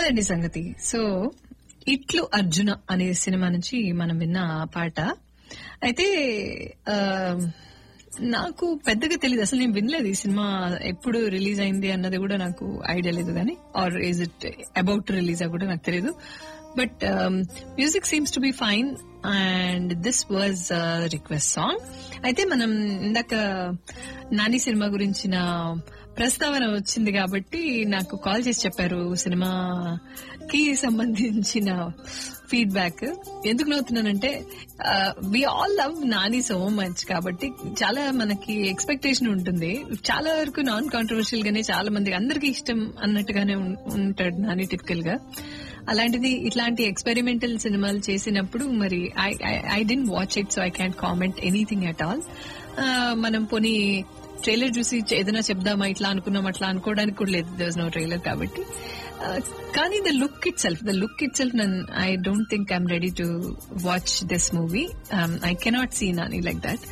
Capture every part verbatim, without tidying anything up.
అదండి సంగతి. సో ఇట్లు అర్జున అనే సినిమా నుంచి మనం విన్న ఆ పాట అయితే ఆ, నాకు పెద్దగా తెలియదు, అసలు నేను వినలేదు ఈ సినిమా ఎప్పుడు రిలీజ్ అయింది అన్నది కూడా నాకు ఐడియా లేదు కానీ, are is it about release కూడా నాకు తెలియదు. But music seems to be fine and this was request song. అయితే మనం ఇందాక నాని సినిమా గురించిన ప్రస్తావన వచ్చింది కాబట్టి నాకు కాల్ చేసి చెప్పారు సినిమాకి సంబంధించిన ఫీడ్బ్యాక్. ఎందుకు నవ్వుతున్నానంటే we all love Nani so much కాబట్టి చాలా మనకి ఎక్స్పెక్టేషన్ ఉంటుంది. చాలా వరకు నాన్ కాంట్రవర్షియల్ గానే చాలా మంది అందరికీ ఇష్టం అన్నట్టుగానే ఉం- ఉంటాడు నాని టిపికల్ గా. అలాంటిది ఇట్లాంటి ఎక్స్పెరిమెంటల్ సినిమాలు చేసినప్పుడు మరి I I didn't watch it, so I can't comment anything at all. మనం పోనీ ట్రైలర్ చూసి ఏదైనా చెప్దామా ఇట్లా అనుకున్నాం అట్లా అనుకోవడానికి కూడా లేదు, దర్ వాజ్ నో ట్రైలర్ కాబట్టి. Uh, కానీ the look it self the look it self I don't think I'm ready to watch this movie. I cannot see Nani like that.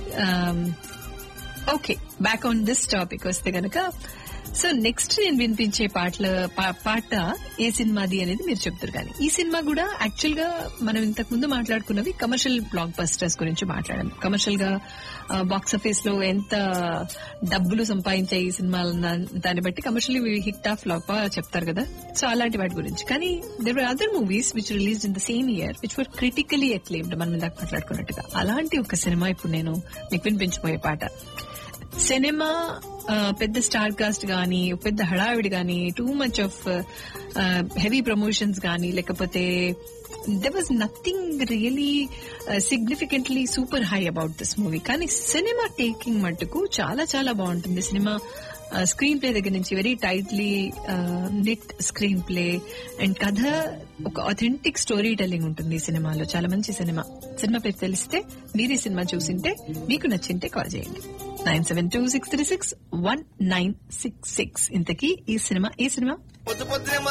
Okay, back on this topic వస్తే గనక, so next నేను వినిపించే పాటల పా- పాట ఏ సినిమాది అనేది మీరు చెప్తారు. కానీ ఈ సినిమా కూడా యాక్చువల్ గా మనం ఇంతకు ముందు మాట్లాడుకున్నవి కమర్షియల్ బ్లాక్ బస్టర్స్ గురించి మాట్లాడాం. కమర్షియల్ గా బాక్స్ ఆఫీస్ లో ఎంత డబ్బులు సంపాదించాయి ఈ సినిమాలు దాన్ని బట్టి కమర్షియల్లీ హిట్ ఆఫ్ ఫ్లాప్ చెప్తారు కదా. సో అలాంటి వాటి గురించి. కానీ there were other movies which release in the same year which were critically acclaimed, మనం ఇందాక మాట్లాడుకున్నట్టుగా. అలాంటి ఒక సినిమా ఇప్పుడు నేను మీకు వినిపించబోయే పాట. సినిమా ఆ, పెద్ద స్టార్ కాస్ట్ గానీ, పెద్ద హడావిడి గానీ, too much of heavy promotions గానీ, లేకపోతే there was nothing really significantly super high about this movie. కానీ సినిమా టేకింగ్ మట్టుకు చాలా చాలా బాగుంటుంది. సినిమా స్క్రీన్ ప్లే దగ్గర నుంచి very tightly neat screen play and కథ, ఒక అథెంటిక్ స్టోరీ టెల్లింగ్ ఉంటుంది ఈ సినిమాలో. చాలా మంచి సినిమా. సినిమా పేరు తెలిస్తే, మీరు ఈ సినిమా చూసింటే, మీకు నచ్చింటే కాల్ చేయండి nine seven two six three six one nine six six. ఇంతకీ ఈ సినిమా ఏ సినిమా? పొద్దు పొద్దునే